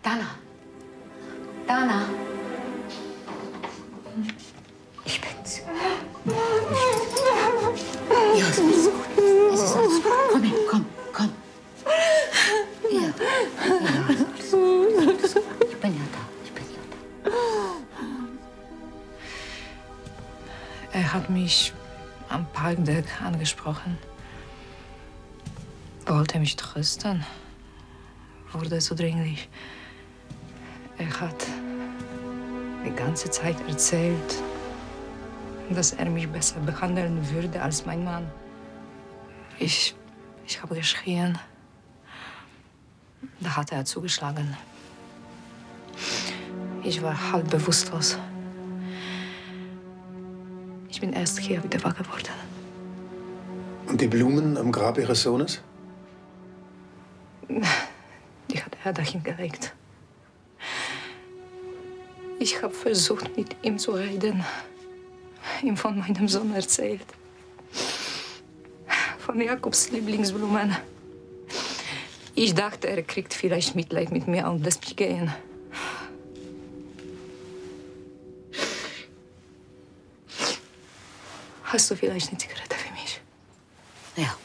Dana. Dana. Ich bin's. Ja, es ist gut. Es ist alles gut. Komm her, komm. Ja, alles gut. Ich bin ja da. Er hat mich am Parkdeck angesprochen. Wollte mich trösten. Wurde so dringlich. Er hat die ganze Zeit erzählt, dass er mich besser behandeln würde als mein Mann. Ich habe geschrien. Da hat er zugeschlagen. Ich war halb bewusstlos. Ich bin erst hier wieder wach geworden. Und die Blumen am Grab Ihres Sohnes? Die hat er dahin gelegt. Ich habe versucht, mit ihm zu reden. Ihm von meinem Sohn erzählt. Von Jakobs Lieblingsblumen. Ich dachte, er kriegt vielleicht Mitleid mit mir und lässt mich gehen. Hast du vielleicht eine Zigarette für mich? Ja.